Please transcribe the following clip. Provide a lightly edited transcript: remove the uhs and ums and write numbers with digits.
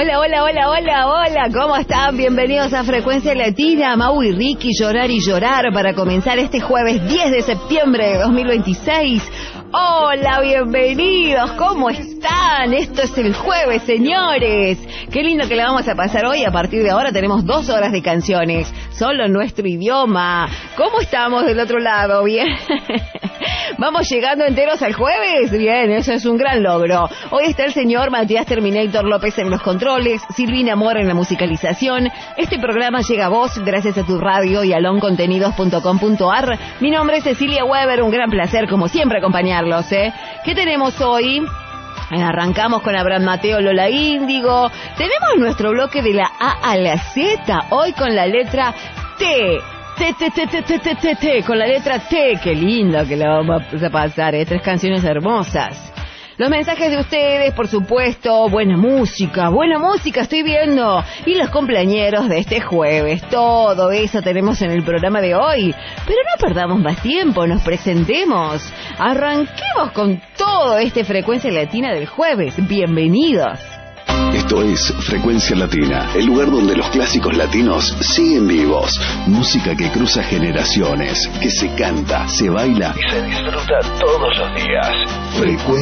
Hola, hola, hola, hola, hola, ¿cómo están? Bienvenidos a Frecuencia Latina, Mau y Ricky, llorar y llorar para comenzar este jueves 10 de septiembre de 2026. Hola, bienvenidos, ¿cómo están? Esto es el jueves, señores. Qué lindo que la vamos a pasar hoy. A partir de ahora tenemos 2 horas de canciones, solo en nuestro idioma. ¿Cómo estamos del otro lado? ¿Bien? ¿Vamos llegando enteros al jueves? Bien, eso es un gran logro. Hoy está el señor Matías Terminator López en los controles, Silvina Mora en la musicalización. Este programa llega a vos gracias a tu radio y a loncontenidos.com.ar. Mi nombre es Cecilia Weber, un gran placer como siempre acompañarlos, ¿Qué tenemos hoy? Arrancamos con Abraham Mateo, Lola Índigo. Tenemos nuestro bloque de la A a la Z, hoy con la letra T. T, con la letra T. Qué lindo que la vamos a pasar, 3 canciones hermosas. Los mensajes de ustedes, por supuesto, buena música, estoy viendo. Y los cumpleañeros de este jueves, todo eso tenemos en el programa de hoy. Pero no perdamos más tiempo, nos presentemos. Arranquemos con todo Frecuencia Latina del jueves. Bienvenidos. Esto es Frecuencia Latina, el lugar donde los clásicos latinos siguen vivos. Música que cruza generaciones, que se canta, se baila y se disfruta todos los días. Frecuencia